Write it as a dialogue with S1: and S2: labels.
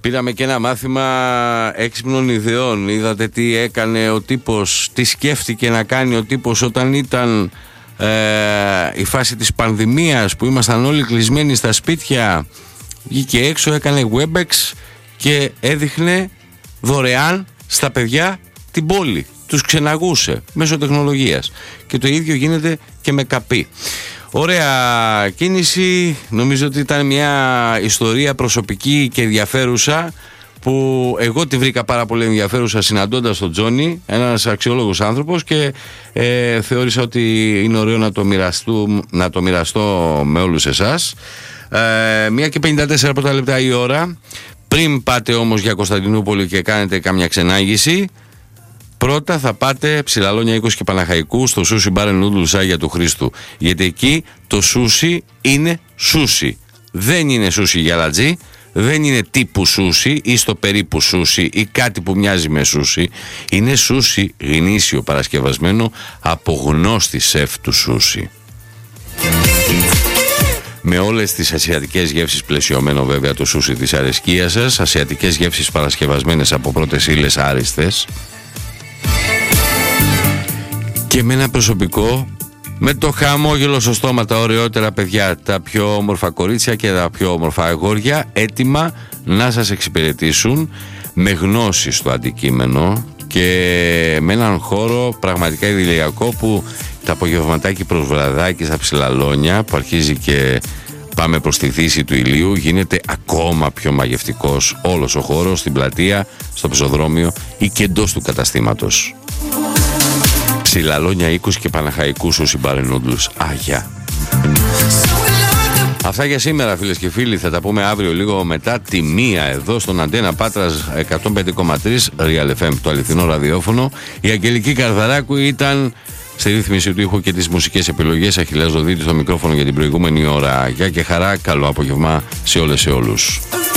S1: Πήραμε και ένα μάθημα έξυπνων ιδεών. Είδατε τι έκανε ο τύπος, τι σκέφτηκε να κάνει ο τύπος όταν ήταν η φάση της πανδημίας που ήμασταν όλοι κλεισμένοι στα σπίτια. Βγήκε έξω, έκανε Webex και έδειχνε δωρεάν στα παιδιά την πόλη. Τους ξεναγούσε μέσω τεχνολογίας. Και το ίδιο γίνεται και με καπί. Ωραία κίνηση, νομίζω ότι ήταν μια ιστορία προσωπική και ενδιαφέρουσα που εγώ τη βρήκα πάρα πολύ ενδιαφέρουσα συναντώντας τον Τζόνι, ένας αξιόλογος άνθρωπος, και θεώρησα ότι είναι ωραίο να το μοιραστώ με όλους εσάς. 1:54 πρώτα λεπτά η ώρα. Πριν πάτε όμως για Κωνσταντινούπολη και κάνετε καμιά ξενάγηση, πρώτα θα πάτε Ψηλαλόνια 20 και Παναχαϊκού στο Sushi Bar and Noodles Άγια του Χρήστου. Γιατί εκεί το σούσι είναι σούσι. Δεν είναι σούσι γυαλατζή, δεν είναι τύπου σούσι ή στο περίπου σούσι ή κάτι που μοιάζει με σούσι. Είναι σούσι γνήσιο, παρασκευασμένο από γνώστη σεφ του σούσι. Με όλες τις ασιατικές γεύσεις, πλαισιωμένο βέβαια το σούσι της αρεσκίας σας. Ασιατικές γεύσεις παρασκευασμένες από πρώτες ύλες άριστες. Και με ένα προσωπικό, με το χαμόγελο στο στόμα, τα ωραιότερα παιδιά, τα πιο όμορφα κορίτσια και τα πιο όμορφα αγόρια, έτοιμα να σας εξυπηρετήσουν με γνώση στο αντικείμενο και με έναν χώρο πραγματικά ιδηλιακό που τα απογευματάκι προς βραδάκι στα Ψηλαλόνια, που αρχίζει και πάμε προς τη δύση του ηλίου, γίνεται ακόμα πιο μαγευτικός όλος ο χώρος, στην πλατεία, στο πεζοδρόμιο ή και εντός του καταστήματος. Ψηλαλόνια 20 και Παναχαϊκού Sushi Bar and Noodles Άγια. Αυτά για σήμερα, φίλες και φίλοι. Θα τα πούμε αύριο λίγο μετά τη 1 εδώ στον Αντένα Πάτρας 105,3 Real FM, το αληθινό ραδιόφωνο. Η Αγγελική Καρδαράκου ήταν στη ρύθμιση του ήχου και τις μουσικές επιλογές. Αχιλλέας Ζωδίτης στο μικρόφωνο για την προηγούμενη ώρα. Γεια και χαρά, καλό απόγευμα σε όλες και όλους.